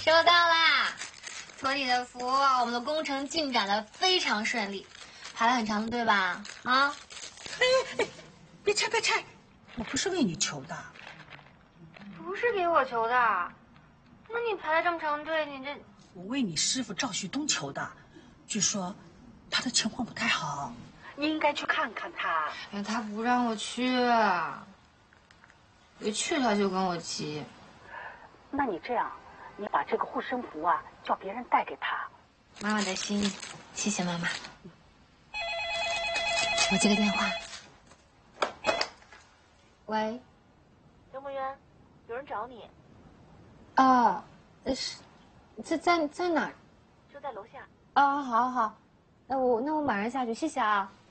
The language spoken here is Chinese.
收到啦！托你的福，我们的工程进展的非常顺利，排了很长的队吧？啊！ 哎，别拆别拆，我不是为你求的。 不是给我求的，那你排了这么长队，你这…… 我为你师傅赵旭东求的，据说他的情况不太好，你应该去看看他。 哎，他不让我去，一去他就跟我急。 那你这样，你把这个护身符啊，叫别人带给他。 妈妈的心意，谢谢妈妈。我接个电话。喂， 刘墨渊，有人找你。 哦，是在哪儿？ 就在楼下。 哦，好好，那我马上下去，谢谢啊。